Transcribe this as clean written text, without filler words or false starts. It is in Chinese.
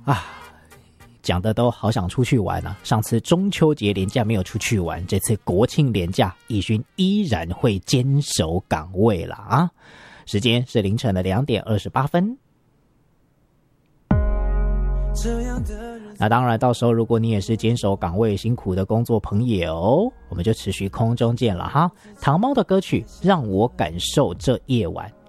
啊，讲的都好想出去玩啊！上次中秋节连假没有出去玩，这次国庆连假，义勋依然会坚守岗位啦啊！时间是凌晨的2点28分。那当然，到时候如果你也是坚守岗位辛苦的工作朋友，我们就持续空中见了哈。唐猫的歌曲《让我感受这夜晚》。